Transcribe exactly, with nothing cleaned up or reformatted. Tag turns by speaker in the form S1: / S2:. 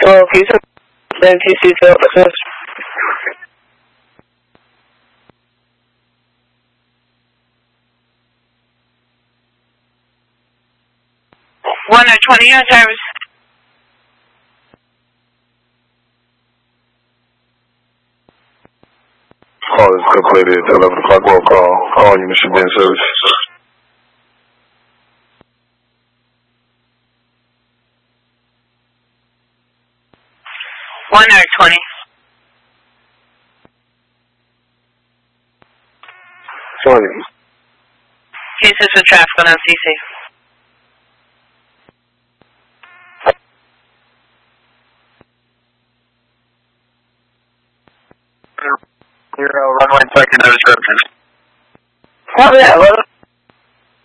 S1: Well, can you send the N T C to business?
S2: one oh twenty, on service.
S3: Call is completed. eleven o'clock roll call. All units should be in service.
S2: one oh twenty.
S3: twenty.
S2: Cases for traffic on L C C.
S3: Zero, runway second, no description.
S1: Oh, yeah, well,